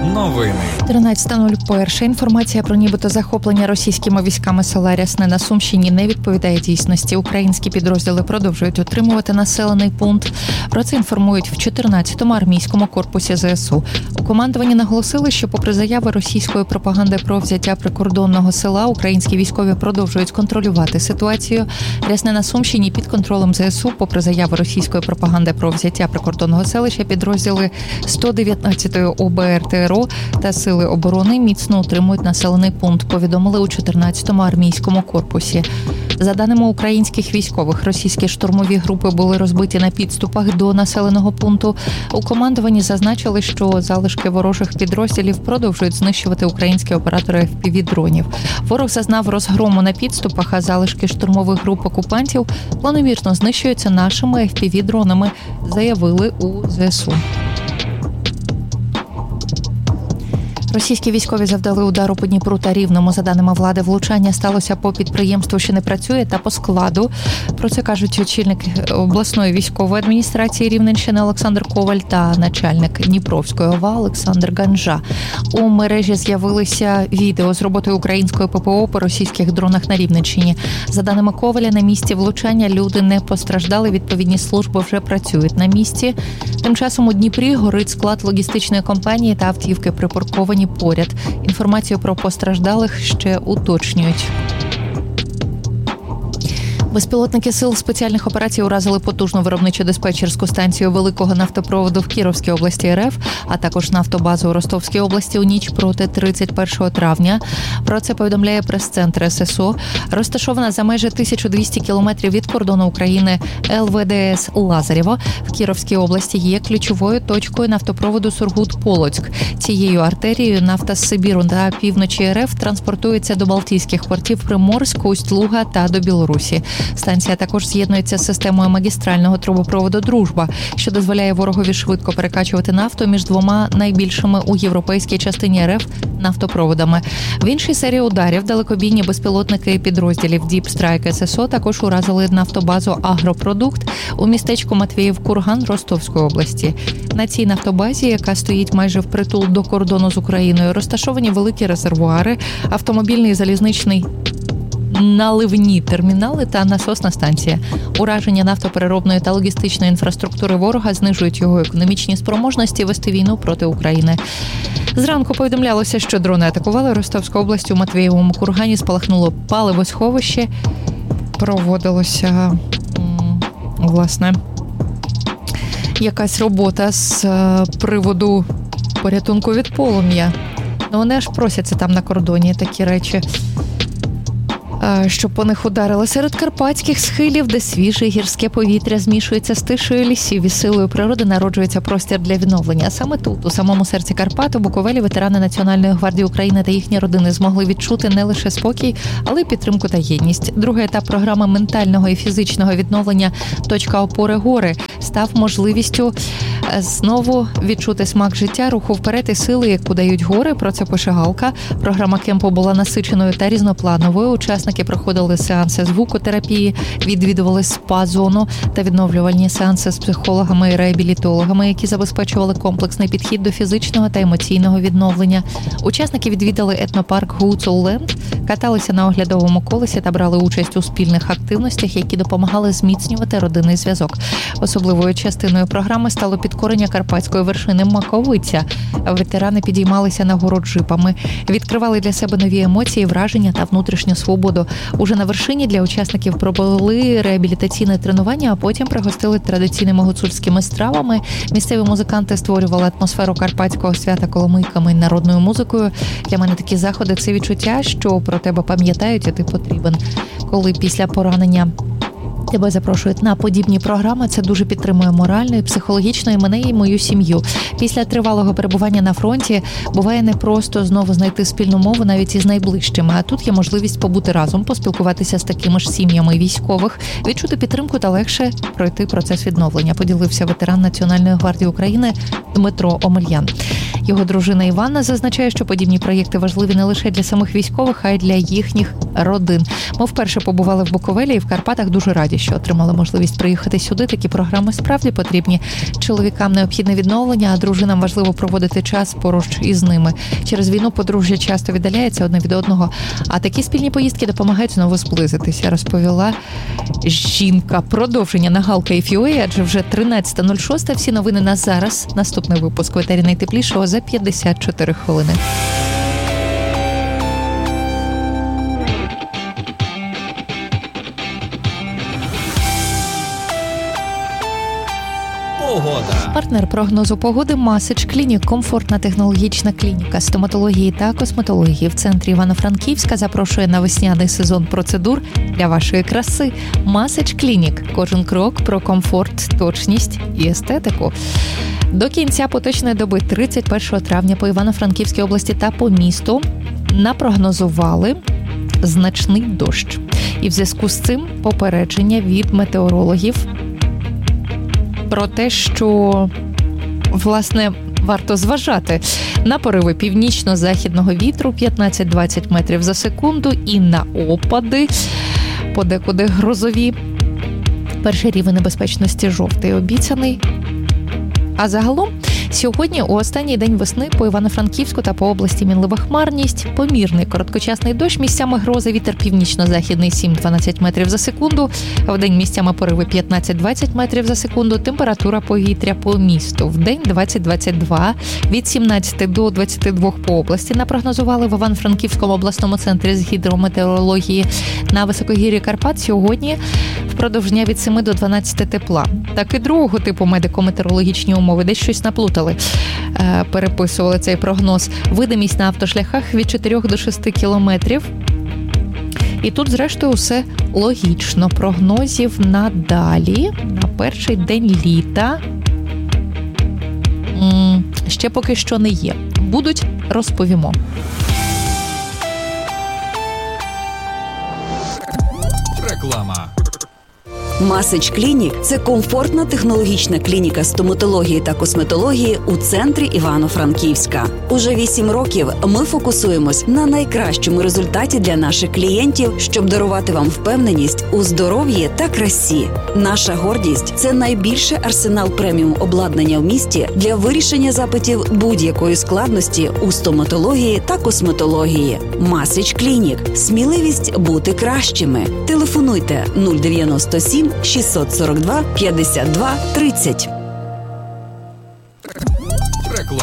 Новини. 13:01. Інформація про нібито захоплення російськими військами села Рясне на Сумщині не відповідає дійсності. Українські підрозділи продовжують утримувати населений пункт. Про це інформують в 14-му армійському корпусі ЗСУ. У командуванні наголосили, що попри заяви російської пропаганди про взяття прикордонного села, українські військові продовжують контролювати ситуацію. Рясне на Сумщині під контролем ЗСУ. Попри заяви російської пропаганди про взяття прикордонного селища, підрозділи 119-ї ОБР ТРО та Сили оборони міцно утримують населений пункт, повідомили у 14-му армійському корпусі. За даними українських військових, російські штурмові групи були розбиті на підступах до населеного пункту. У командуванні зазначили, що залишки ворожих підрозділів продовжують знищувати українські оператори FPV-дронів. Ворог зазнав розгрому на підступах, а залишки штурмових груп окупантів планомірно знищуються нашими FPV-дронами, заявили у ЗСУ. Російські військові завдали удару по Дніпру та Рівному. За даними влади, влучання сталося по підприємству, що не працює, та по складу. Про це кажуть очільник обласної військової адміністрації Рівненщини Олександр Коваль та начальник Дніпровської ОВА Олександр Ганжа. У мережі з'явилися відео з роботою української ППО по російських дронах на Рівненщині. За даними Коваля, на місці влучання люди не постраждали, відповідні служби вже працюють на місці. Тим часом у Дніпрі горить склад логістичної компанії та автівки припарковані поряд. Інформацію про постраждалих ще уточнюють. Безпілотники Сил спеціальних операцій уразили потужну виробничо-диспетчерську станцію великого нафтопроводу в Кіровській області РФ, а також нафтобазу у Ростовській області у ніч проти 31 травня. Про це повідомляє прес-центр ССО. Розташована за майже 1200 кілометрів від кордону України ЛВДС Лазарєво в Кіровській області є ключовою точкою нафтопроводу Сургут-Полоцьк. Цією артерією нафта з Сибіру та півночі РФ транспортується до Балтійських портів Приморськ, Усть-Луга та до Білорусі. Станція також з'єднується з системою магістрального трубопроводу «Дружба», що дозволяє ворогові швидко перекачувати нафту між двома найбільшими у європейській частині РФ нафтопроводами. В іншій серії ударів далекобійні безпілотники підрозділів Deep Strike ССО також уразили нафтобазу «Агропродукт» у містечку Матвіїв-Курган Ростовської області. На цій нафтобазі, яка стоїть майже впритул до кордону з Україною, розташовані великі резервуари, автомобільний і залізничний наливні термінали та насосна станція. Ураження нафтопереробної та логістичної інфраструктури ворога знижують його економічні спроможності вести війну проти України. Зранку повідомлялося, що дрони атакували Ростовську область. У Матвіївому Кургані спалахнуло паливосховище. Проводилося, власне, якась робота з приводу порятунку від полум'я. Вони аж просяться там на кордоні такі речі, щоб по них ударили. Серед карпатських схилів, де свіже гірське повітря змішується з тишею лісів і силою природи, народжується простір для відновлення. А саме тут, у самому серці Карпат, у Буковелі, ветерани Національної гвардії України та їхні родини змогли відчути не лише спокій, але й підтримку та єдність. Другий етап програми ментального і фізичного відновлення «Точка опори гори» став можливістю знову відчути смак життя, руху вперед і сили, яку дають гори. Про це пише Галка. Програма кемпу була насиченою та різноплановою. Учасники проходили сеанси звукотерапії, відвідували спа-зону та відновлювальні сеанси з психологами і реабілітологами, які забезпечували комплексний підхід до фізичного та емоційного відновлення. Учасники відвідали етнопарк Гуцул-Ленд, каталися на оглядовому колесі та брали участь у спільних активностях, які допомагали зміцнювати родинний зв'язок. Особливою частиною програми стало підкорення карпатської вершини Маковиця. Ветерани підіймалися на гору джипами, відкривали для себе нові емоції, враження та внутрішню свободу. Уже на вершині для учасників провели реабілітаційне тренування, а потім пригостили традиційними гуцульськими стравами. Місцеві музиканти створювали атмосферу карпатського свята коломийками і народною музикою. Для мене такі заходи – це відчуття, що про тебе пам'ятають, і ти потрібен. Коли після поранення тебе запрошують на подібні програми, це дуже підтримує морально і психологічно і мене, і мою сім'ю. Після тривалого перебування на фронті буває не просто знову знайти спільну мову навіть із найближчими, а тут є можливість побути разом, поспілкуватися з такими ж сім'ями військових, відчути підтримку та легше пройти процес відновлення, поділився ветеран Національної гвардії України Дмитро Омельян. Його дружина Іванна зазначає, що подібні проєкти важливі не лише для самих військових, а й для їхніх родин. Ми вперше побували в Буковелі і в Карпатах, дуже раді, що отримали можливість приїхати сюди. Такі програми справді потрібні. Чоловікам необхідне відновлення, а дружинам важливо проводити час поруч із ними. Через війну подружжя часто віддаляється одне від одного, а такі спільні поїздки допомагають знову зблизитися, розповіла жінка. Продовження на Галка.UA, адже вже 13.06. Всі новини на зараз. Наступний випуск в етері найтеплішого за 54 хвилини. Партнер прогнозу погоди Масич Клінік, комфортна технологічна клініка стоматології та косметології в центрі Івано-Франківська запрошує на весняний сезон процедур для вашої краси. Масич Клінік. Кожен крок про комфорт, точність і естетику. До кінця поточної доби 31 травня по Івано-Франківській області та по місту напрогнозували значний дощ. І в зв'язку з цим попередження від метеорологів про те, що, власне, варто зважати на пориви північно-західного вітру 15-20 метрів за секунду і на опади, подекуди грозові. Перший рівень небезпечності жовтий обіцяний. А загалом сьогодні, у останній день весни, по Івано-Франківську та по області мінлива хмарність, помірний короткочасний дощ, місцями грози, вітер північно-західний 7-12 метрів за секунду, вдень місцями пориви 15-20 метрів за секунду, температура повітря по місту вдень 20-22, від 17 до 22 по області напрогнозували в Івано-Франківському обласному центрі з гідрометеорології. На високогір'ї Карпат сьогодні впродовж дня від 7 до 12 тепла. Так і другого типу медико-метеорологічні умови десь щось наплутали. Переписували цей прогноз. Видимість на автошляхах від 4 до 6 кілометрів. І тут, зрештою, все логічно. Прогнозів надалі, на перший день літа, ще поки що не є. Будуть, розповімо. Реклама. Масич Клінік – це комфортна технологічна клініка стоматології та косметології у центрі Івано-Франківська. Уже 8 років ми фокусуємось на найкращому результаті для наших клієнтів, щоб дарувати вам впевненість у здоров'ї та красі. Наша гордість – це найбільший арсенал преміум обладнання в місті для вирішення запитів будь-якої складності у стоматології та косметології. Масич Клінік – сміливість бути кращими. Телефонуйте 097 642 52 30.